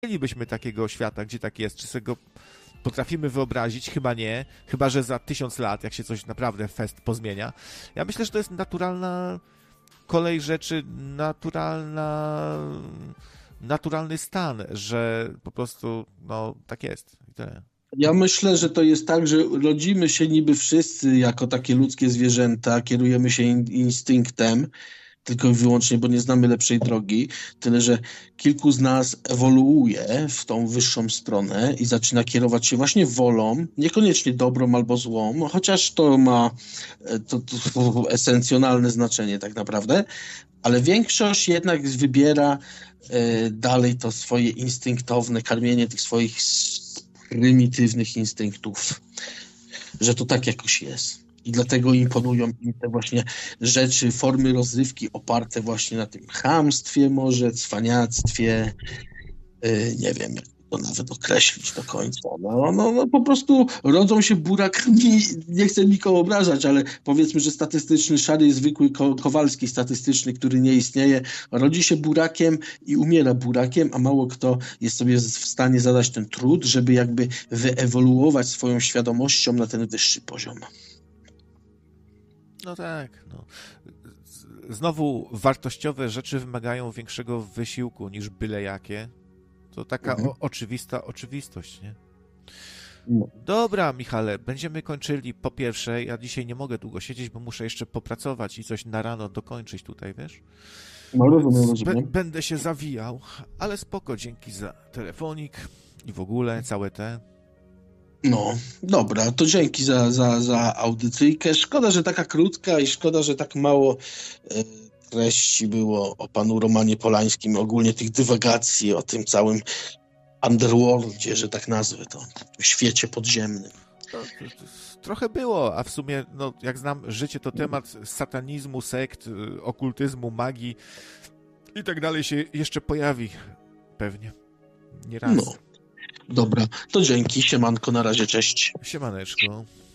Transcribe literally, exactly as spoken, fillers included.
chcielibyśmy takiego świata, gdzie tak jest. Czy sobie go potrafimy wyobrazić? Chyba nie. Chyba że za tysiąc lat, jak się coś naprawdę fest pozmienia. Ja myślę, że to jest naturalna kolej rzeczy, naturalna, naturalny stan, że po prostu, no, tak jest. I tyle. Ja myślę, że to jest tak, że rodzimy się niby wszyscy jako takie ludzkie zwierzęta, kierujemy się in, instynktem, tylko i wyłącznie, bo nie znamy lepszej drogi. Tyle, że kilku z nas ewoluuje w tą wyższą stronę i zaczyna kierować się właśnie wolą, niekoniecznie dobrą albo złą, chociaż to ma e, to, to esencjonalne znaczenie tak naprawdę, ale większość jednak wybiera e, dalej to swoje instynktowne karmienie tych swoich s- prymitywnych instynktów, że to tak jakoś jest. I dlatego imponują im te właśnie rzeczy, formy rozrywki oparte właśnie na tym chamstwie może, cwaniactwie, yy, nie wiem jak to nawet określić do końca. No, no, no po prostu rodzą się burakami, nie chcę nikogo obrażać, ale powiedzmy, że statystyczny, szary, zwykły ko- Kowalski statystyczny, który nie istnieje, rodzi się burakiem i umiera burakiem, a mało kto jest sobie w stanie zadać ten trud, żeby jakby wyewoluować swoją świadomością na ten wyższy poziom. No tak, no. Z- Znowu wartościowe rzeczy wymagają większego wysiłku niż byle jakie. To taka Mhm. o, oczywista oczywistość, nie? No, Dobra, Michale, będziemy kończyli po pierwsze. Ja dzisiaj nie mogę długo siedzieć, bo muszę jeszcze popracować i coś na rano dokończyć tutaj, wiesz? no rozumiem, Więc be- rozumiem. będę się zawijał, ale spoko, dzięki za telefonik i w ogóle całe te. No, dobra, to dzięki za, za, za audycyjkę. Szkoda, że taka krótka i szkoda, że tak mało e, treści było o panu Romanie Polańskim, ogólnie tych dywagacji o tym całym underworldzie, że tak nazwę to, świecie podziemnym. No, to, to, trochę było, a w sumie, no, jak znam życie, to temat satanizmu, sekt, y, okultyzmu, magii i tak dalej się jeszcze pojawi. Pewnie. Nie raz. No, dobra, to dzięki, siemanko, na razie, cześć. Siemaneczko.